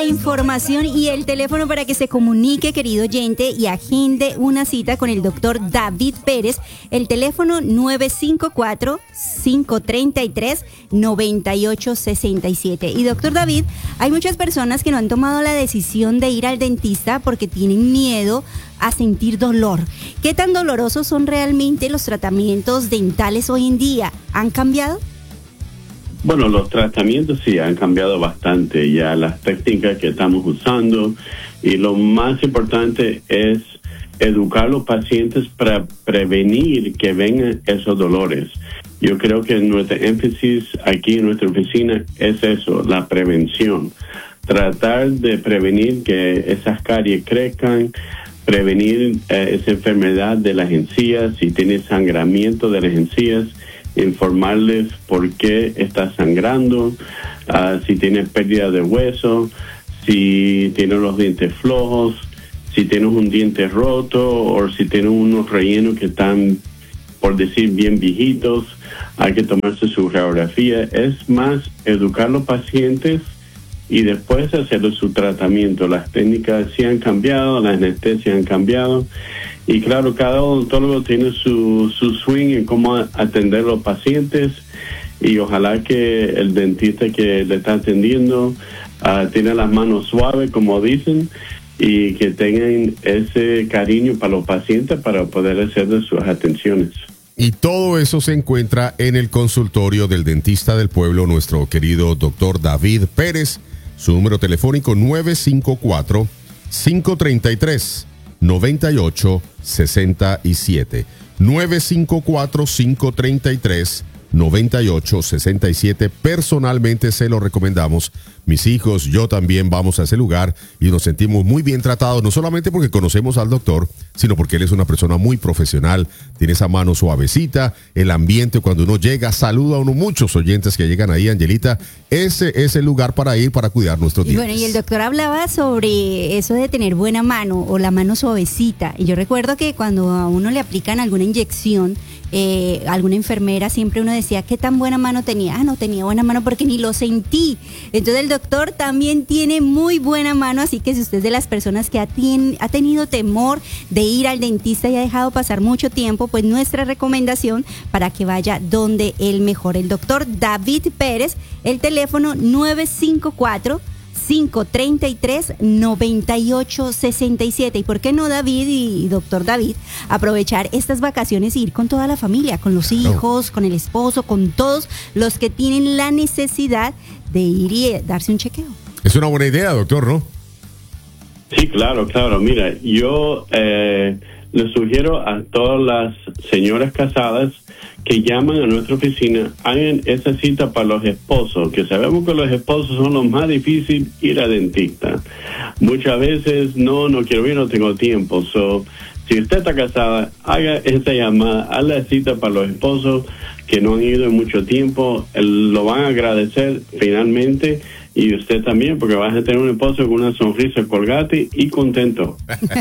información y el teléfono para que se comunique, querido oyente, y agende una cita con el doctor David Pérez. El teléfono 954-533-9867. Y doctor David, hay muchas personas que no han tomado la decisión de ir al dentista porque tienen miedo a sentir dolor. ¿Qué tan dolorosos son realmente los tratamientos dentales hoy en día? ¿Han cambiado? Bueno, los tratamientos sí han cambiado bastante, ya las técnicas que estamos usando, y lo más importante es educar a los pacientes para prevenir que vengan esos dolores. Yo creo que nuestro énfasis aquí en nuestra oficina es eso, la prevención. Tratar de prevenir que esas caries crezcan, prevenir esa enfermedad de las encías, si tiene sangramiento de las encías, informarles por qué está sangrando, si tiene pérdida de hueso, si tiene los dientes flojos, si tienes un diente roto o si tienes unos rellenos que están, por decir, bien viejitos. Hay que tomarse su radiografía. Es más, educar a los pacientes y después hacer su tratamiento. Las técnicas sí han cambiado, la anestesia han cambiado. Y claro, cada odontólogo tiene su swing en cómo atender a los pacientes, y ojalá que el dentista que le está atendiendo tiene las manos suaves, como dicen, y que tengan ese cariño para los pacientes para poder hacer de sus atenciones. Y todo eso se encuentra en el consultorio del dentista del pueblo, nuestro querido doctor David Pérez. Su número telefónico 954-533-9867. 954-533-9867. Personalmente se lo recomendamos. Mis hijos, yo también vamos a ese lugar y nos sentimos muy bien tratados, no solamente porque conocemos al doctor, sino porque él es una persona muy profesional, tiene esa mano suavecita, el ambiente cuando uno llega, saluda a uno, muchos oyentes que llegan ahí, Angelita, ese es el lugar para ir para cuidar nuestros dientes. Bueno, y el doctor hablaba sobre eso de tener buena mano o la mano suavecita, y yo recuerdo que cuando a uno le aplican alguna inyección, alguna enfermera, siempre uno decía, ¿qué tan buena mano tenía? No tenía buena mano porque ni lo sentí. Entonces el doctor también tiene muy buena mano, así que si usted es de las personas que ha tenido temor de ir al dentista y ha dejado pasar mucho tiempo, pues nuestra recomendación para que vaya donde él mejor, el doctor David Pérez, el teléfono 954-533-9867. ¿Y por qué no, David y doctor David, aprovechar estas vacaciones y ir con toda la familia, con los hijos, con el esposo, con todos los que tienen la necesidad de ir y darse un chequeo? Es una buena idea, doctor, ¿no? Sí, claro. Mira, yo le sugiero a todas las señoras casadas que llaman a nuestra oficina, hagan esa cita para los esposos, que sabemos que los esposos son los más difíciles ir a dentista. Muchas veces, no quiero ir, no tengo tiempo. Si usted está casada, haga esa llamada, haga la cita para los esposos que no han ido en mucho tiempo. Lo van a agradecer finalmente. Y usted también, porque vas a tener un esposo con una sonrisa colgate y contento.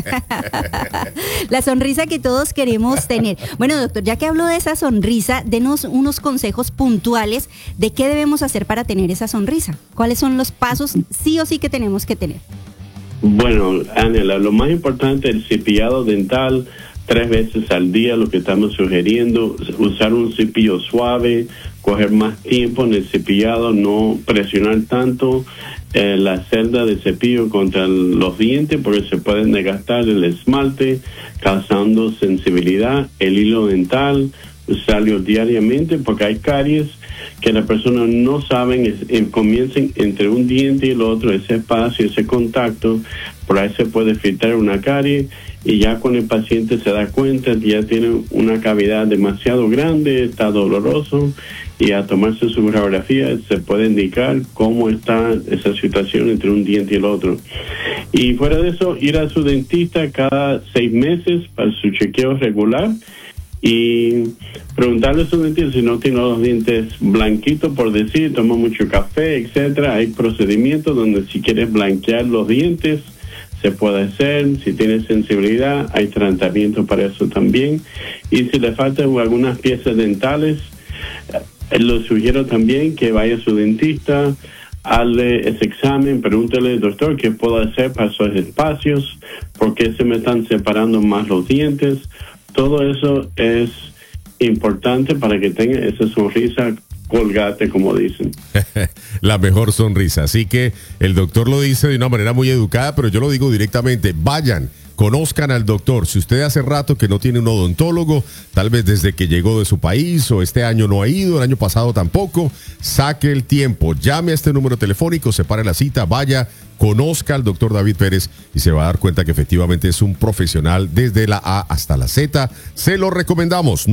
La sonrisa que todos queremos tener. Bueno, doctor, ya que hablo de esa sonrisa, denos unos consejos puntuales de qué debemos hacer para tener esa sonrisa. ¿Cuáles son los pasos sí o sí que tenemos que tener? Bueno, Ángela, lo más importante es el cepillado dental 3 veces al día, lo que estamos sugiriendo, usar un cepillo suave, coger más tiempo en el cepillado, no presionar tanto la celda de cepillo contra los dientes, porque se puede desgastar el esmalte, causando sensibilidad. El hilo dental, usarlo diariamente, porque hay caries que las personas no saben, comienzan entre un diente y el otro, ese espacio, ese contacto, por ahí se puede filtrar una carie, y ya cuando el paciente se da cuenta, ya tiene una cavidad demasiado grande, está doloroso, y a tomarse su radiografía se puede indicar cómo está esa situación entre un diente y el otro. Y fuera de eso, ir a su dentista cada 6 meses para su chequeo regular, y preguntarle a su dentista si no tiene los dientes blanquitos, por decir, toma mucho café, etcétera. Hay procedimientos donde si quieres blanquear los dientes, se puede hacer. Si tiene sensibilidad, hay tratamiento para eso también. Y si le faltan algunas piezas dentales, lo sugiero también que vaya a su dentista hazle ese examen, pregúntale, doctor, ¿qué puedo hacer para esos espacios? ¿Por qué se me están separando más los dientes? Todo eso es importante para que tenga esa sonrisa colgate, como dicen. La mejor sonrisa. Así que el doctor lo dice de una manera muy educada, pero yo lo digo directamente. Vayan, conozcan al doctor. Si usted hace rato que no tiene un odontólogo, tal vez desde que llegó de su país o este año no ha ido, el año pasado tampoco, saque el tiempo, llame a este número telefónico, separe la cita, vaya, conozca al doctor David Pérez y se va a dar cuenta que efectivamente es un profesional desde la A hasta la Z. Se lo recomendamos.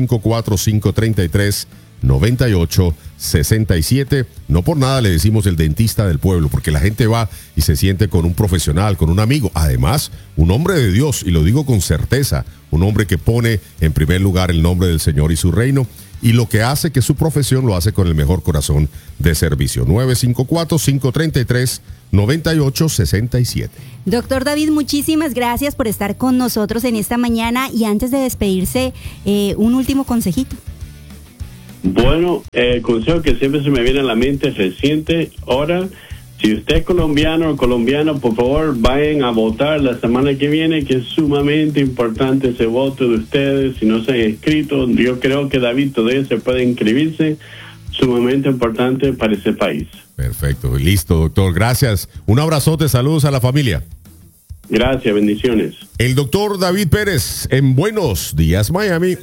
954-533-9867. No por nada le decimos el dentista del pueblo, porque la gente va y se siente con un profesional, con un amigo. Además, un hombre de Dios, y lo digo con certeza, un hombre que pone en primer lugar el nombre del Señor y su reino, y lo que hace que su profesión lo hace con el mejor corazón de servicio. 954-533-9867. Doctor David, muchísimas gracias por estar con nosotros en esta mañana, y antes de despedirse, un último consejito. Bueno, el consejo que siempre se me viene a la mente reciente, ahora, si usted es colombiano o colombiano, por favor, vayan a votar la semana que viene, que es sumamente importante ese voto de ustedes. Si no se han inscrito, yo creo que David todavía se puede inscribirse, sumamente importante para ese país. Perfecto, listo, doctor, gracias. Un abrazote, saludos a la familia. Gracias, bendiciones. El doctor David Pérez en Buenos Días, Miami.